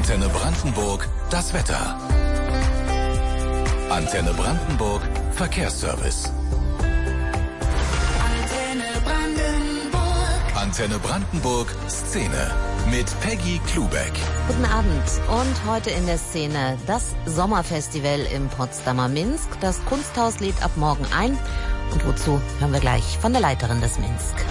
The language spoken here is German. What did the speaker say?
Antenne Brandenburg, das Wetter. Antenne Brandenburg, Verkehrsservice. Antenne Brandenburg, Szene mit Peggy Klubeck. Guten Abend und heute in der Szene das Sommerfestival im Potsdamer Minsk. Das Kunsthaus lädt ab morgen ein. Und wozu hören wir gleich von der Leiterin des Minsk.